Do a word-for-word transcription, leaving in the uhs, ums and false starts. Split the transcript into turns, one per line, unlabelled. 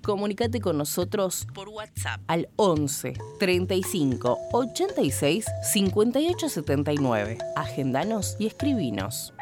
Comunicate con nosotros por WhatsApp al once treinta y cinco ochenta y seis cincuenta y ocho setenta y nueve. Agendanos y escribinos.